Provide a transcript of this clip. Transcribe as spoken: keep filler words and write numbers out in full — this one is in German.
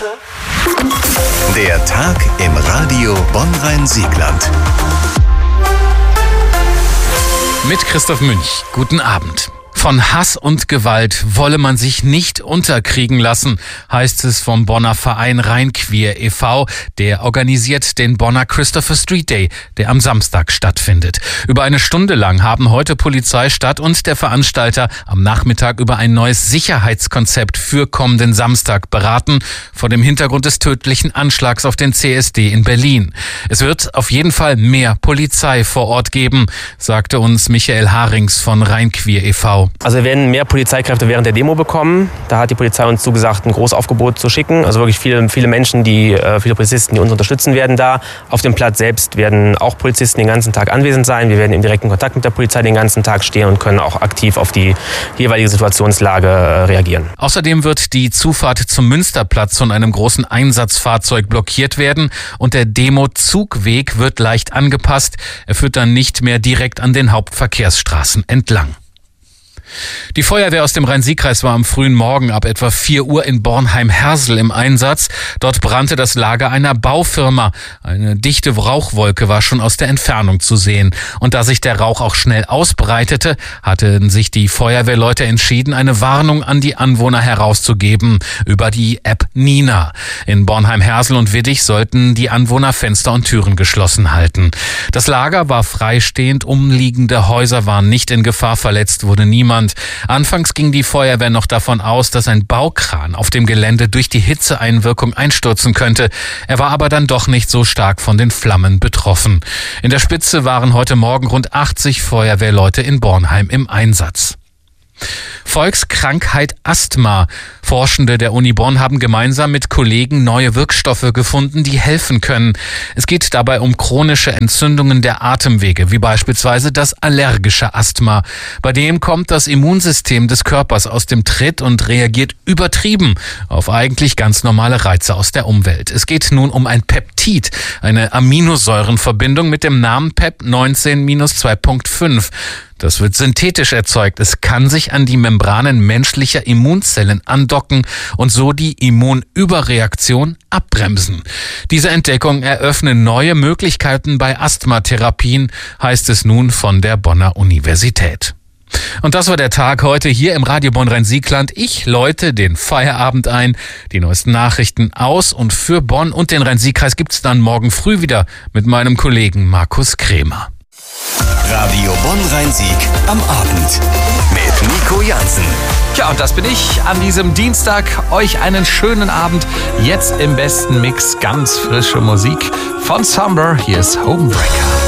Der Tag im Radio Bonn-Rhein-Siegland. Mit Christoph Münch. Guten Abend. Von Hass und Gewalt wolle man sich nicht unterkriegen lassen, heißt es vom Bonner Verein Rheinqueer e V Der organisiert den Bonner Christopher Street Day, der am Samstag stattfindet. Über eine Stunde lang haben heute Polizei, Stadt und der Veranstalter am Nachmittag über ein neues Sicherheitskonzept für kommenden Samstag beraten, vor dem Hintergrund des tödlichen Anschlags auf den C S D in Berlin. Es wird auf jeden Fall mehr Polizei vor Ort geben, sagte uns Michael Harings von Rheinqueer e V Also wir werden mehr Polizeikräfte während der Demo bekommen. Da hat die Polizei uns zugesagt, ein Großaufgebot zu schicken. Also wirklich viele, viele Menschen, die, viele Polizisten, die uns unterstützen werden da. Auf dem Platz selbst werden auch Polizisten den ganzen Tag anwesend sein. Wir werden im direkten Kontakt mit der Polizei den ganzen Tag stehen und können auch aktiv auf die jeweilige Situationslage reagieren. Außerdem wird die Zufahrt zum Münsterplatz von einem großen Einsatzfahrzeug blockiert werden und der Demo-Zugweg wird leicht angepasst. Er führt dann nicht mehr direkt an den Hauptverkehrsstraßen entlang. Die Feuerwehr aus dem Rhein-Sieg-Kreis war am frühen Morgen ab etwa vier Uhr in Bornheim-Hersel im Einsatz. Dort brannte das Lager einer Baufirma. Eine dichte Rauchwolke war schon aus der Entfernung zu sehen. Und da sich der Rauch auch schnell ausbreitete, hatten sich die Feuerwehrleute entschieden, eine Warnung an die Anwohner herauszugeben über die App Nina. In Bornheim-Hersel und Widdich sollten die Anwohner Fenster und Türen geschlossen halten. Das Lager war freistehend, umliegende Häuser waren nicht in Gefahr, verletzt wurde niemand. Anfangs ging die Feuerwehr noch davon aus, dass ein Baukran auf dem Gelände durch die Hitzeeinwirkung einstürzen könnte. Er war aber dann doch nicht so stark von den Flammen betroffen. In der Spitze waren heute Morgen rund achtzig Feuerwehrleute in Bornheim im Einsatz. Volkskrankheit Asthma. Forschende der Uni Bonn haben gemeinsam mit Kollegen neue Wirkstoffe gefunden, die helfen können. Es geht dabei um chronische Entzündungen der Atemwege, wie beispielsweise das allergische Asthma. Bei dem kommt das Immunsystem des Körpers aus dem Tritt und reagiert übertrieben auf eigentlich ganz normale Reize aus der Umwelt. Es geht nun um ein Peptid, eine Aminosäurenverbindung mit dem Namen P E P neunzehn zwei Punkt fünf. Das wird synthetisch erzeugt. Es kann sich an die Membranen menschlicher Immunzellen andocken und so die Immunüberreaktion abbremsen. Diese Entdeckung eröffnet neue Möglichkeiten bei Asthmatherapien, heißt es nun von der Bonner Universität. Und das war der Tag heute hier im Radio Bonn-Rhein-Siegland. Ich läute den Feierabend ein. Die neuesten Nachrichten aus und für Bonn und den Rhein-Sieg-Kreis gibt's dann morgen früh wieder mit meinem Kollegen Markus Krämer. Radio Bonn-Rhein-Sieg am Abend mit Nico Jansen. Ja, und das bin ich an diesem Dienstag. Euch einen schönen Abend. Jetzt im besten Mix ganz frische Musik von Summer. Hier ist Homebreaker.